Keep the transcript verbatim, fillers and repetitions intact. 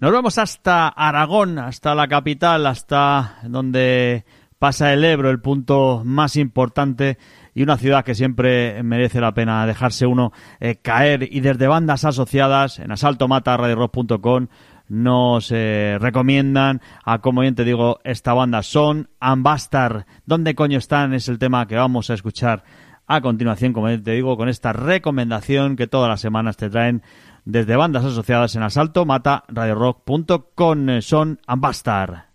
Nos vamos hasta Aragón, hasta la capital, hasta donde pasa el Ebro, el punto más importante, y una ciudad que siempre merece la pena dejarse uno eh, caer. Y desde bandas asociadas, en asalto mata radio rock punto com, nos eh, recomiendan a, como bien te digo, esta banda Son and Bastard. ¿Dónde coño están? Es el tema que vamos a escuchar a continuación, como bien te digo, con esta recomendación que todas las semanas te traen desde bandas asociadas en asalto mata radio rock punto com. Son and Bastard.